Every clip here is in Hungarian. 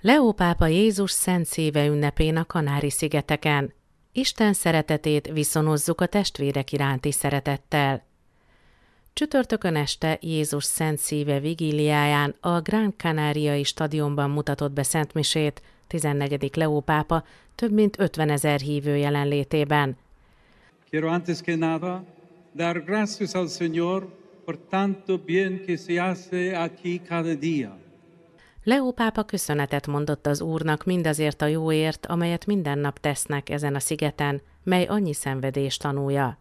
Leó pápa Jézus Szent Szíve ünnepén a Kanári-szigeteken. Isten szeretetét viszonozzuk a testvérek iránti szeretettel. Csütörtökön este Jézus Szent Szíve vigíliáján a Gran Canaria-i stadionban mutatott be szentmisét 14. Leó pápa több mint 50 000 hívő jelenlétében. Quiero antes que nada dar gracias al Señor por tanto bien que se hace aquí cada día. Leó pápa köszönetet mondott az Úrnak mindazért a jóért, amelyet minden nap tesznek ezen a szigeten, mely annyi szenvedést tanulja.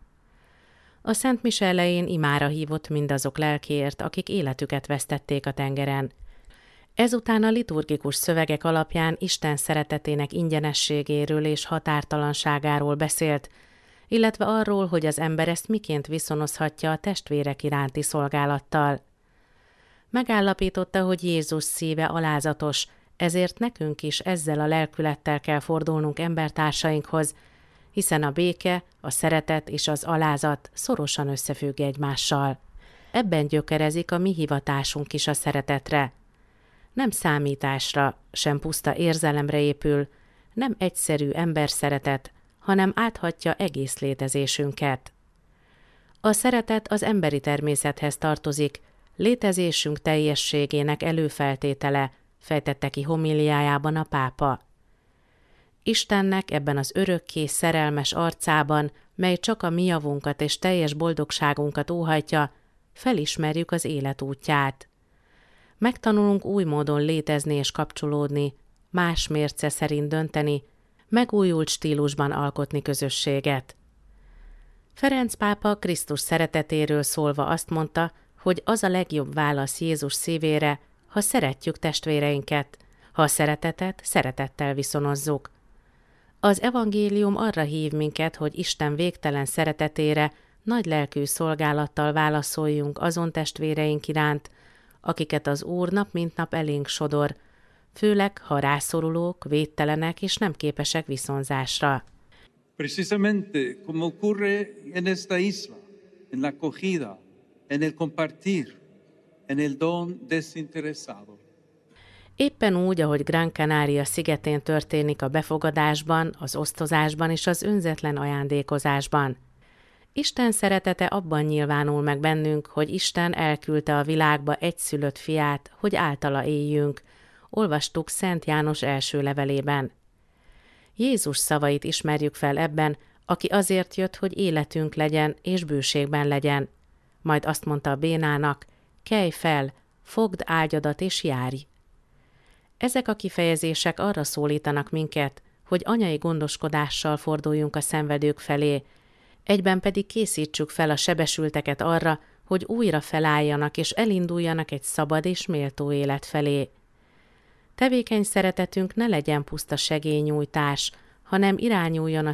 A Szent Mise elején imára hívott mindazok lelkéért, akik életüket vesztették a tengeren. Ezután a liturgikus szövegek alapján Isten szeretetének ingyenességéről és határtalanságáról beszélt, illetve arról, hogy az ember ezt miként viszonozhatja a testvérek iránti szolgálattal. Megállapította, hogy Jézus szíve alázatos, ezért nekünk is ezzel a lelkülettel kell fordulnunk embertársainkhoz, hiszen a béke, a szeretet és az alázat szorosan összefügg egymással. Ebben gyökerezik a mi hivatásunk is a szeretetre. Nem számításra, sem puszta érzelemre épül, nem egyszerű emberszeretet, hanem áthatja egész létezésünket. A szeretet az emberi természethez tartozik, létezésünk teljességének előfeltétele, fejtette ki homíliájában a pápa. Istennek ebben az örökké szerelmes arcában, mely csak a mi javunkat és teljes boldogságunkat óhajtja, felismerjük az élet útját. Megtanulunk új módon létezni és kapcsolódni, más mérce szerint dönteni, megújult stílusban alkotni közösséget. Ferenc pápa Krisztus szeretetéről szólva azt mondta, hogy az a legjobb válasz Jézus szívére, ha szeretjük testvéreinket, ha a szeretetet szeretettel viszonozzuk. Az evangélium arra hív minket, hogy Isten végtelen szeretetére nagy lelkű szolgálattal válaszoljunk azon testvéreink iránt, akiket az Úr nap mint nap elénk sodor, főleg ha rászorulók, védtelenek és nem képesek viszonzásra. Precisamente como ocurre en esta isla, en la acogida, en el compartir, en el don desinteresado. Éppen úgy, ahogy Gran Canaria szigetén történik a befogadásban, az osztozásban és az önzetlen ajándékozásban. Isten szeretete abban nyilvánul meg bennünk, hogy Isten elküldte a világba egyszülött fiát, hogy általa éljünk. Olvastuk Szent János első levelében. Jézus szavait ismerjük fel ebben, aki azért jött, hogy életünk legyen és bőségben legyen. Majd azt mondta a bénának, kelj fel, fogd ágyadat és járj. Ezek a kifejezések arra szólítanak minket, hogy anyai gondoskodással forduljunk a szenvedők felé, egyben pedig készítsük fel a sebesülteket arra, hogy újra felálljanak és elinduljanak egy szabad és méltó élet felé. Tevékeny szeretetünk ne legyen puszta segélynyújtás, hanem irányuljon a